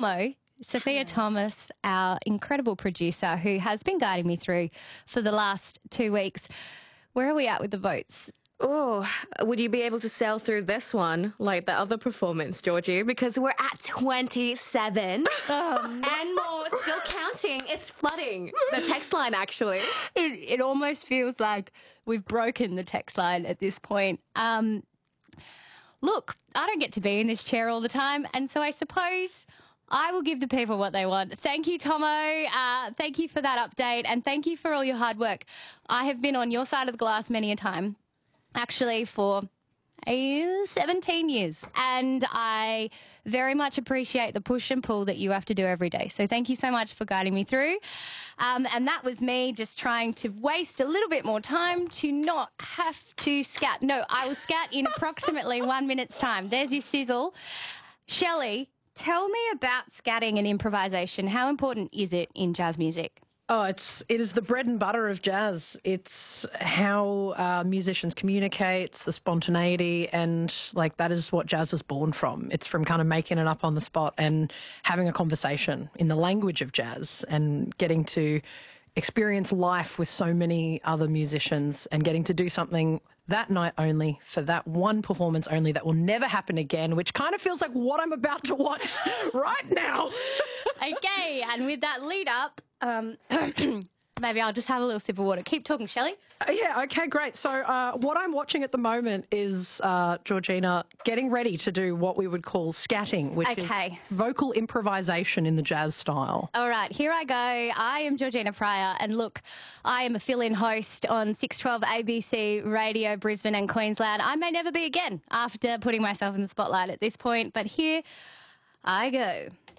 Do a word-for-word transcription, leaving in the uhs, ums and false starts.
Tomo, Sophia Thomas, our incredible producer who has been guiding me through for the last two weeks. Where are we at with the votes? Oh, would you be able to sail through this one like the other performance, Georgie? Because we're at twenty-seven and more, still counting. It's flooding the text line, actually. It, it almost feels like we've broken the text line at this point. Um, look, I don't get to be in this chair all the time, and so I suppose I will give the people what they want. Thank you, Tomo. Uh, thank you for that update, and thank you for all your hard work. I have been on your side of the glass many a time. Actually, for uh, seventeen years. And I very much appreciate the push and pull that you have to do every day. So thank you so much for guiding me through. Um, and that was me just trying to waste a little bit more time to not have to scat. No, I will scat in approximately one minute's time. There's your sizzle. Shelley, tell me about scatting and improvisation. How important is it in jazz music? Oh, it's it is the bread and butter of jazz. It's how uh, musicians communicate, it's the spontaneity, and like that is what jazz is born from. It's from kind of making it up on the spot and having a conversation in the language of jazz and getting to experience life with so many other musicians and getting to do something that night only for that one performance only that will never happen again, which kind of feels like what I'm about to watch right now. Okay, and with that lead up, um, maybe I'll just have a little sip of water. Keep talking, Shelley. Uh, yeah, okay, great. So uh, what I'm watching at the moment is uh, Georgina getting ready to do what we would call scatting, which Okay. is vocal improvisation in the jazz style. All right, here I go. I am Georgina Pryor, and look, I am a fill-in host on six twelve A B C Radio Brisbane and Queensland. I may never be again after putting myself in the spotlight at this point, but here I go.